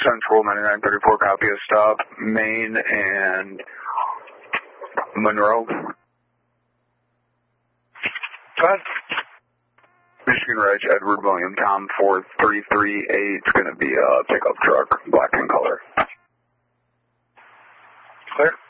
Central 9934, copy a stop, Main and Monroe. Go ahead. Michigan Ridge, Edward William, Tom 4338. It's going to be a pickup truck, black in color. Clear.